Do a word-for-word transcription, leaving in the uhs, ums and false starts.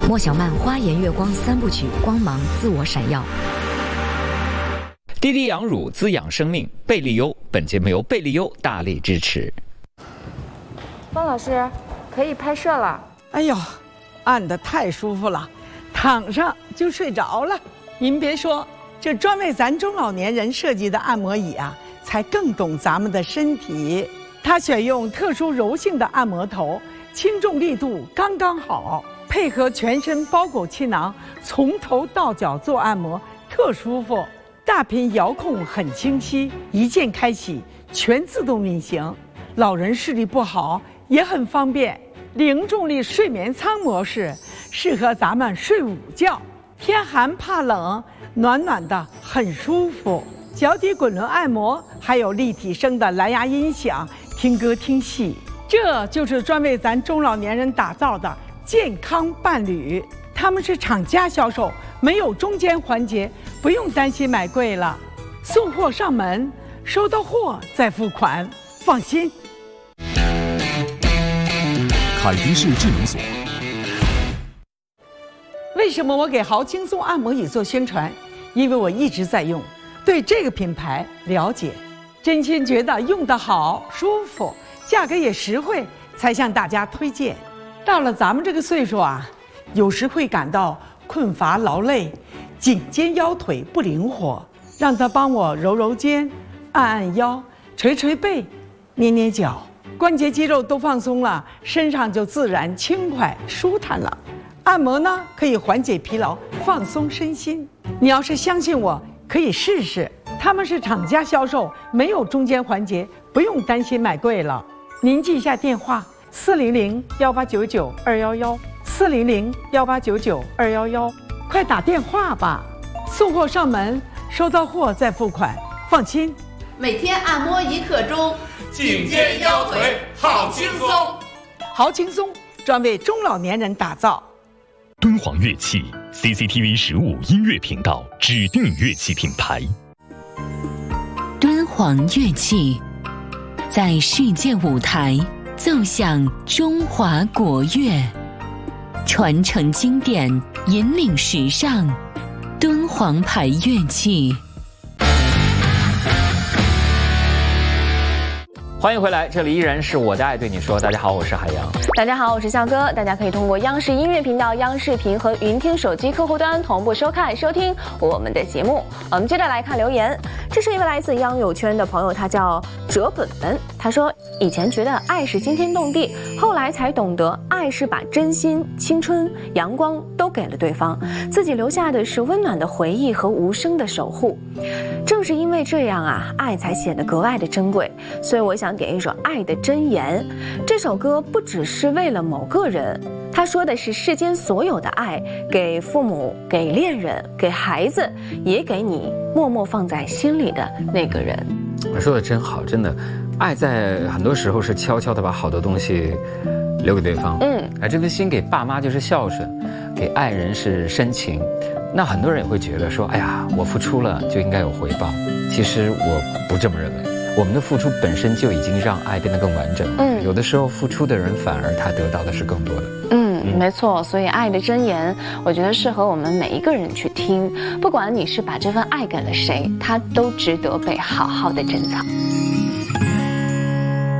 莫小曼花颜月光三部曲，光芒自我闪耀。 滴滴羊乳滋养生命，贝利优。本节目由贝利优大力支持。 方老师，可以拍摄了。 哎呦，按得太舒服了，躺上就睡着了。您别说，这专为咱中老年人设计的按摩椅啊，才更懂咱们的身体。它选用特殊柔性的按摩头，轻重力度刚刚好，配合全身包裹气囊，从头到脚做按摩，特舒服。大屏遥控很清晰，一键开启，全自动运行。老人视力不好也很方便。零重力睡眠舱模式适合咱们睡午觉，天寒怕冷，暖暖的很舒服。脚底滚轮按摩，还有立体声的蓝牙音响，听歌听戏。这就是专为咱中老年人打造的健康伴侣。他们是厂家销售，没有中间环节，不用担心买贵了。送货上门，收到货再付款，放心。 凯迪士智能锁。 为什么我给豪轻松按摩椅做宣传？因为我一直在用，对这个品牌了解，真心觉得用得好、舒服，价格也实惠，才向大家推荐。到了咱们这个岁数啊，有时会感到困乏劳累，颈肩腰腿不灵活，让他帮我揉揉肩，按按腰，捶捶背，捏捏脚，关节肌肉都放松了，身上就自然轻快舒坦了。按摩呢，可以缓解疲劳，放松身心。你要是相信我，可以试试。他们是厂家销售，没有中间环节，不用担心买贵了。您记一下电话：四零零幺八九九二幺幺，四零零幺八九九二幺幺，快打电话吧！送货上门，收到货再付款，放心。 每天按摩一刻钟， 颈肩腰腿好轻松。 好轻松，专为中老年人打造。 敦煌乐器 C C T V 十五音乐频道指定乐器品牌。 敦煌乐器在世界舞台奏响中华国乐，传承经典，引领时尚。敦煌牌乐器。 欢迎回来，这里依然是我的爱对你说。大家好，我是海洋。 大家好，我是笑哥。大家可以通过央视音乐频道、央视频和云听手机客户端同步收看、收听我们的节目。我们接着来看留言，这是一位来自央友圈的朋友，他叫哲本本。他说，以前觉得爱是惊天动地，后来才懂得爱是把真心、青春、阳光都给了对方，自己留下的是温暖的回忆和无声的守护。正是因为这样啊，爱才显得格外的珍贵。所以我想点一首《爱的箴言》。这首歌不只是为了某个人，他说的是世间所有的爱，给父母，给恋人，给孩子，也给你默默放在心里的那个人。 说的真好，真的，爱在很多时候是悄悄的把好多东西留给对方。嗯，啊，这颗心给爸妈就是孝顺，给爱人是深情。那很多人也会觉得说，哎呀，我付出了就应该有回报。其实我不这么认为。我们的付出本身就已经让爱变得更完整。嗯，有的时候付出的人反而他得到的是更多的。 嗯，嗯没错。所以爱的箴言，我觉得适合我们每一个人去听。不管你是把这份爱给了谁，他都值得被好好的珍藏。